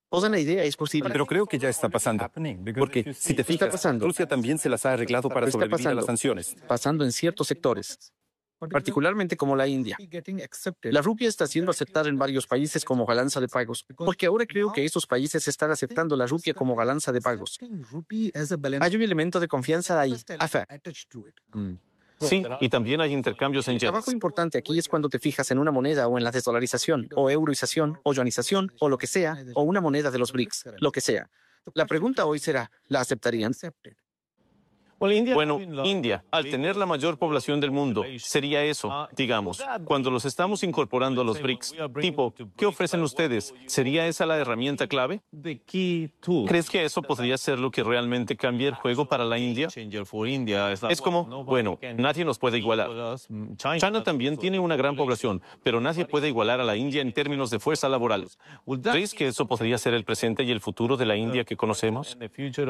Toda la idea es posible. Pero creo que ya está pasando. Porque si te fijas, pasando. Rusia también se las ha arreglado para Está sobrevivir a las pasando. sanciones. Pasando en ciertos sectores, particularmente como la India. La rupia está siendo aceptada en varios países como balanza de pagos, porque ahora creo que estos países están aceptando la rupia como balanza de pagos. Hay un elemento de confianza ahí, fe. Sí, y también hay intercambios en El trabajo yenes. importante aquí es cuando te fijas en una moneda o en la desdolarización, o euroización, o yuanización, o lo que sea, o una moneda de los BRICS, lo que sea. La pregunta hoy será, ¿la aceptarían? Bueno, India, al tener la mayor población del mundo, sería eso, digamos, cuando los estamos incorporando a los BRICS. Tipo, ¿qué ofrecen ustedes? ¿Sería esa la herramienta clave? ¿Crees que eso podría ser lo que realmente cambie el juego para la India? Es como, bueno, nadie nos puede igualar. China también tiene una gran población, pero nadie puede igualar a la India en términos de fuerza laboral. ¿Crees que eso podría ser el presente y el futuro de la India que conocemos?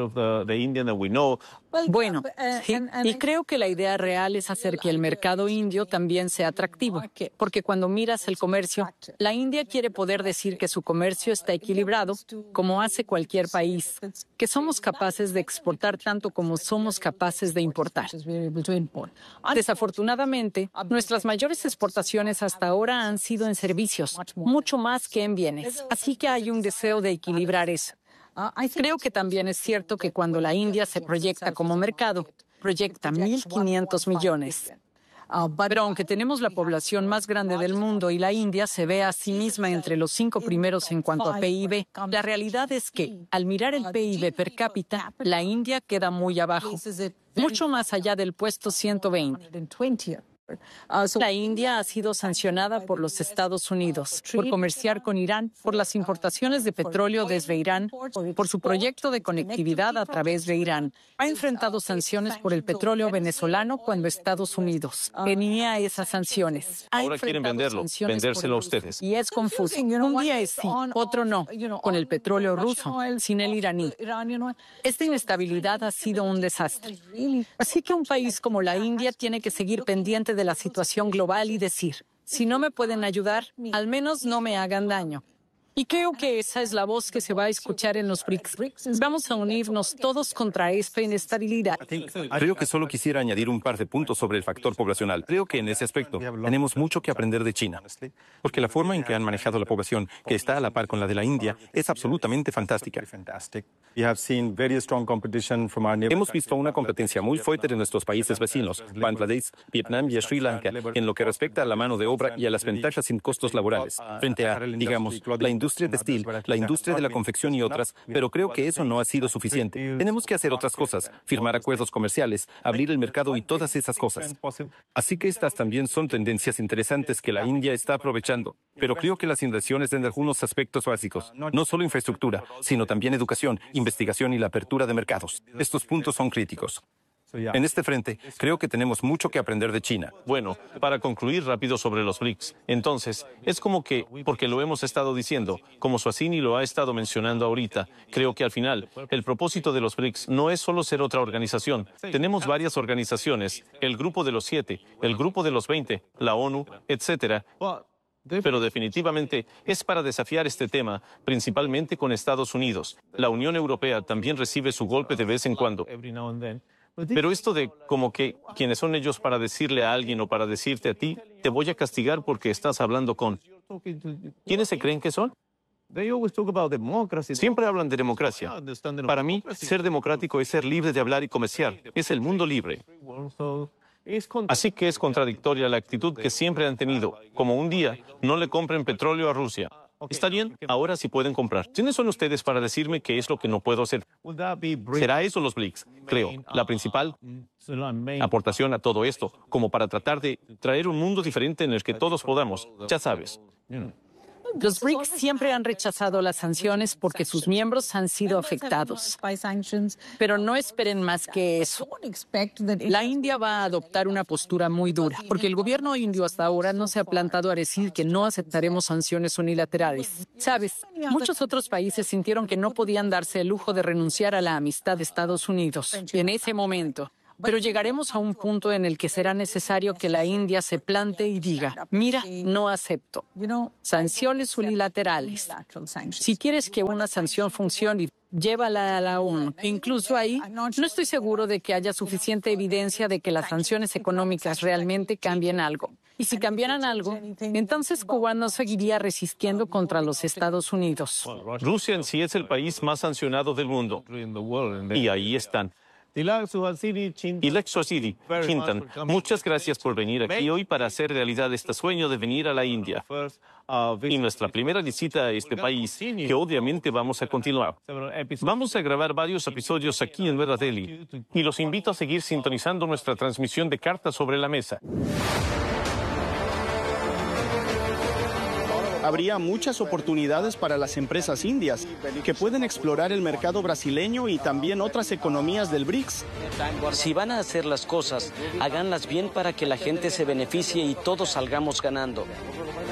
Bueno, sí, y creo que la idea real es hacer que el mercado indio también sea atractivo, porque cuando miras el comercio, la India quiere poder decir que su comercio está equilibrado, como hace cualquier país, que somos capaces de exportar tanto como somos capaces de importar. Desafortunadamente, nuestras mayores exportaciones hasta ahora han sido en servicios, mucho más que en bienes, así que hay un deseo de equilibrar eso. Creo que también es cierto que cuando la India se proyecta como mercado, proyecta 1.500 millones. Pero aunque tenemos la población más grande del mundo y la India se ve a sí misma entre los 5 primeros en cuanto a PIB, la realidad es que, al mirar el PIB per cápita, la India queda muy abajo, mucho más allá del puesto 120. La India ha sido sancionada por los Estados Unidos por comerciar con Irán, por las importaciones de petróleo desde Irán, por su proyecto de conectividad a través de Irán. Ha enfrentado sanciones por el petróleo venezolano cuando Estados Unidos tenía esas sanciones. Ahora quieren venderlo, vendérselo a ustedes. Y es confuso. Un día es sí, otro no, con el petróleo ruso, sin el iraní. Esta inestabilidad ha sido un desastre. Así que un país como la India tiene que seguir pendiente de la situación global y decir, si no me pueden ayudar, al menos no me hagan daño. Y creo que esa es la voz que se va a escuchar en los BRICS. Vamos a unirnos todos contra esta inestabilidad. Creo que solo quisiera añadir un par de puntos sobre el factor poblacional. Creo que en ese aspecto tenemos mucho que aprender de China, porque la forma en que han manejado la población, que está a la par con la de la India, es absolutamente fantástica. Hemos visto una competencia muy fuerte de nuestros países vecinos, Bangladesh, Vietnam y Sri Lanka, en lo que respecta a la mano de obra y a las ventajas sin costos laborales, frente a, digamos, la industria textil, la industria de la confección y otras, pero creo que eso no ha sido suficiente. Tenemos que hacer otras cosas, firmar acuerdos comerciales, abrir el mercado y todas esas cosas. Así que estas también son tendencias interesantes que la India está aprovechando, pero creo que las inversiones en algunos aspectos básicos, no solo infraestructura, sino también educación, investigación y la apertura de mercados. Estos puntos son críticos. En este frente, creo que tenemos mucho que aprender de China. Bueno, para concluir rápido sobre los BRICS, entonces, es como que, porque lo hemos estado diciendo, como Suhasini lo ha estado mencionando ahorita, creo que al final, el propósito de los BRICS no es solo ser otra organización. Tenemos varias organizaciones, el Grupo de los 7, el Grupo de los 20, la ONU, etcétera. Pero definitivamente es para desafiar este tema, principalmente con Estados Unidos. La Unión Europea también recibe su golpe de vez en cuando. Pero esto de como que quiénes son ellos para decirle a alguien o para decirte a ti, te voy a castigar porque estás hablando con. ¿Quiénes se creen que son? Siempre hablan de democracia. Para mí, ser democrático es ser libre de hablar y comerciar. Es el mundo libre. Así que es contradictoria la actitud que siempre han tenido, como un día no le compren petróleo a Rusia. Está bien, ahora sí pueden comprar. ¿Quiénes son ustedes para decirme qué es lo que no puedo hacer? ¿Será eso los BRICS? Creo, la principal aportación a todo esto, como para tratar de traer un mundo diferente en el que todos podamos, ya sabes. Los BRICS siempre han rechazado las sanciones porque sus miembros han sido afectados. Pero no esperen más que eso. La India va a adoptar una postura muy dura, porque el gobierno indio hasta ahora no se ha plantado a decir que no aceptaremos sanciones unilaterales. Sabes, muchos otros países sintieron que no podían darse el lujo de renunciar a la amistad de Estados Unidos en ese momento. Pero llegaremos a un punto en el que será necesario que la India se plante y diga, mira, no acepto sanciones unilaterales. Si quieres que una sanción funcione, llévala a la ONU. Incluso ahí, no estoy seguro de que haya suficiente evidencia de que las sanciones económicas realmente cambien algo. Y si cambiaran algo, entonces Cuba no seguiría resistiendo contra los Estados Unidos. Rusia en sí es el país más sancionado del mundo. Y ahí están. Tilak Suhasini Chintan, muchas gracias por venir aquí hoy para hacer realidad este sueño de venir a la India. Y nuestra primera visita a este país, que obviamente vamos a continuar. Vamos a grabar varios episodios aquí en Nueva Delhi y los invito a seguir sintonizando nuestra transmisión de Cartas sobre la Mesa. Habría muchas oportunidades para las empresas indias que pueden explorar el mercado brasileño y también otras economías del BRICS. Si van a hacer las cosas, háganlas bien para que la gente se beneficie y todos salgamos ganando.